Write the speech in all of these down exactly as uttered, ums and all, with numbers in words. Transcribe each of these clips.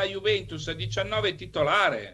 alla Juventus a diciannove titolare.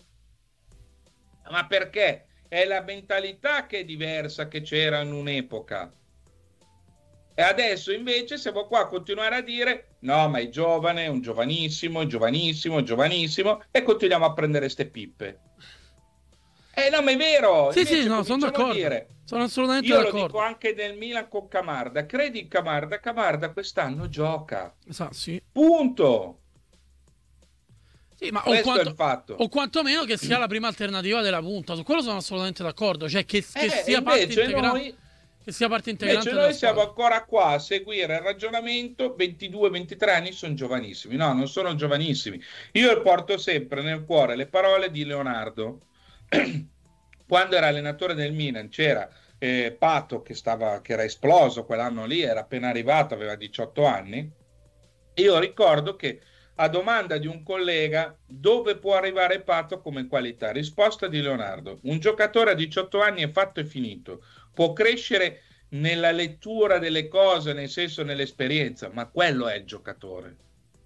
Ma perché? È la mentalità che è diversa che c'era in un'epoca. E adesso invece siamo qua a continuare a dire no, ma è giovane, è un giovanissimo, è giovanissimo, è giovanissimo, e continuiamo a prendere ste pippe. Eh no, ma è vero. Sì, invece sì, no, sono d'accordo. Dire, sono assolutamente io d'accordo. Io lo dico anche nel Milan con Camarda. Credi in Camarda? Camarda quest'anno gioca. Sa, sì. Punto. Sì, ma questo o quanto, è il fatto. O quantomeno che sia la prima alternativa della punta. Su quello sono assolutamente d'accordo. Cioè che, che Eh, sia parte integrante. Noi... Che sia parte integrante. Invece noi siamo ancora qua a seguire il ragionamento. ventidue ventitré anni sono giovanissimi. No, non sono giovanissimi. Io porto sempre nel cuore le parole di Leonardo. Quando era allenatore del Milan c'era eh, Pato che, stava, che era esploso quell'anno lì, era appena arrivato, aveva diciotto anni. Io ricordo che a domanda di un collega dove può arrivare Pato come qualità, risposta di Leonardo: un giocatore a diciotto anni è fatto e finito, può crescere nella lettura delle cose, nel senso nell'esperienza, ma quello è il giocatore.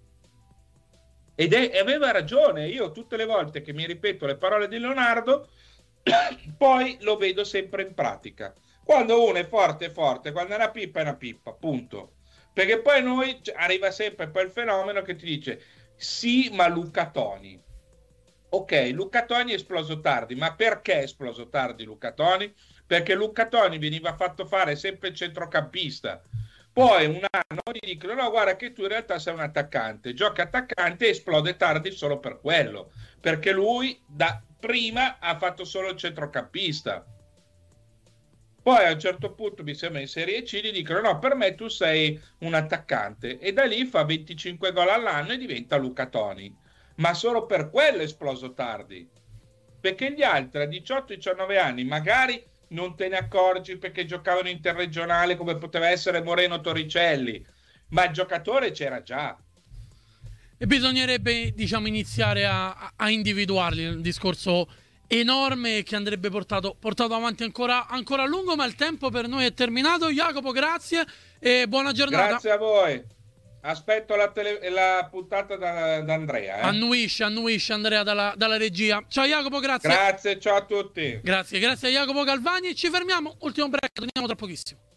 Ed è, e aveva ragione. Io tutte le volte che mi ripeto le parole di Leonardo poi lo vedo sempre in pratica. Quando uno è forte è forte, quando è una pippa è una pippa, punto. Perché poi noi arriva sempre poi il fenomeno che ti dice sì, ma Luca Toni. Ok, Luca Toni è esploso tardi, ma perché è esploso tardi Luca Toni? Perché Luca Toni veniva fatto fare sempre il centrocampista. Poi un anno gli dicono no, guarda che tu in realtà sei un attaccante, gioca attaccante e esplode tardi solo per quello, perché lui da prima ha fatto solo il centrocampista. Poi a un certo punto, mi sembra in Serie C, gli dicono no, per me tu sei un attaccante, e da lì fa venticinque gol all'anno e diventa Luca Toni, ma solo per quello è esploso tardi, perché gli altri a diciotto diciannove anni magari non te ne accorgi perché giocavano interregionale come poteva essere Moreno Torricelli, ma il giocatore c'era già. E bisognerebbe, diciamo, iniziare a, a individuarli, un discorso enorme che andrebbe portato, portato avanti ancora, ancora a lungo, ma il tempo per noi è terminato. Jacopo, grazie e buona giornata. Grazie a voi. Aspetto la, tele, la puntata da, da Andrea. Eh. Annuisce, annuisce Andrea dalla, dalla regia. Ciao Jacopo, grazie. Grazie, ciao a tutti. Grazie, grazie a Jacopo Galvani. Ci fermiamo, ultimo break, torniamo tra pochissimo.